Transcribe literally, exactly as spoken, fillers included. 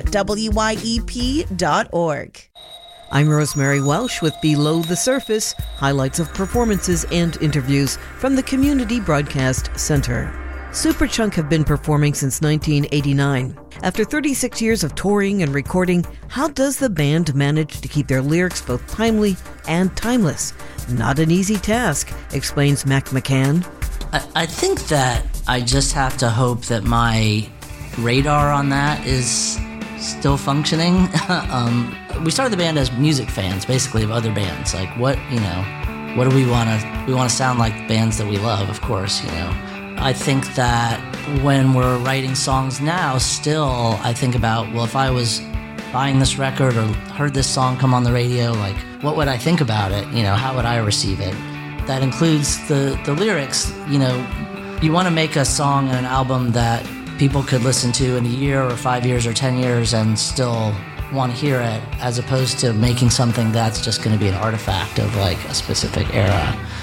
at W Y E P dot org. I'm Rosemary Welsh with Below the Surface, highlights of performances and interviews from the Community Broadcast Center. Superchunk have been performing since nineteen eighty-nine. After thirty-six years of touring and recording, how does the band manage to keep their lyrics both timely and timeless? Not an easy task, explains Mac McCann. I, I think that I just have to hope that my radar on that is still functioning. um, we started the band as music fans, basically, of other bands. Like, what, you know, what do we want to, we want to sound like bands that we love, of course, you know. I think that when we're writing songs now, still, I think about, well, if I was buying this record or heard this song come on the radio, like, what would I think about it? You know, how would I receive it? That includes the, the lyrics. You know, you want to make a song and an album that people could listen to in a year or five years or ten years and still want to hear it, as opposed to making something that's just going to be an artifact of like a specific era.